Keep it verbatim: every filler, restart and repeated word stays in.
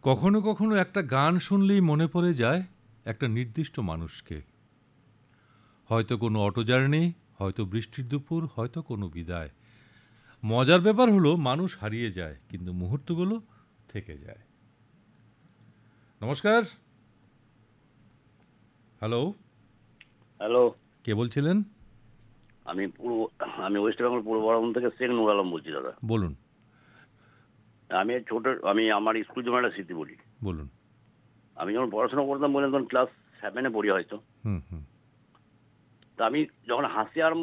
কখনো কখনো একটা গান শুনলেই মনে পড়ে যায় একটা নির্দিষ্ট মানুষকে, হয়তো কোনো অটো জার্নি, হয়তো বৃষ্টির দুপুর, হয়তো কোনো বিদায়। মজার ব্যাপার হলো মানুষ হারিয়ে যায় কিন্তু মুহূর্তগুলো থেকে যায়। নমস্কার। হ্যালো। হ্যালো, কে বলছিলেন? আমি পূর্ব আমি ওয়েস্ট বেঙ্গল পূর্ব বর্ধমান থেকে শেখ নুর আলম বলছি দাদা। বলুন আমি ছোট আমি আমার স্কুল জীবনের একটা স্মৃতি বলি। বলুন। আমি যখন পড়াশোনা করতাম বলে তখন ক্লাস সেভেনে পড়ি হয়তো। হুম হুম তা আমি যখন হাসি আর